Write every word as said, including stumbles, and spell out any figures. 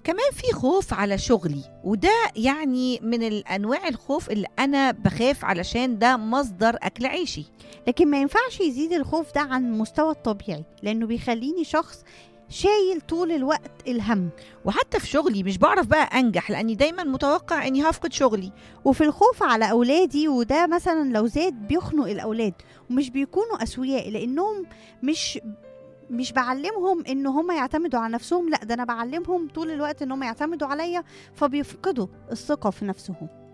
كمان في خوف على شغلي، وده يعني من الأنواع الخوف اللي أنا بخاف علشان ده مصدر أكل عيشي. لكن ما ينفعش يزيد الخوف ده عن المستوى الطبيعي، لأنه بيخليني شخص شايل طول الوقت الهم. وحتى في شغلي مش بعرف بقى أنجح، لأني دايما متوقع أني هفقد شغلي. وفي الخوف على أولادي، وده مثلا لو زاد بيخنق الأولاد ومش بيكونوا أسوياء، لأنهم مش مش بعلمهم ان هم يعتمدوا على نفسهم، لا ده انا بعلمهم طول الوقت ان هم يعتمدوا عليا، فبيفقدوا الثقة في نفسهم.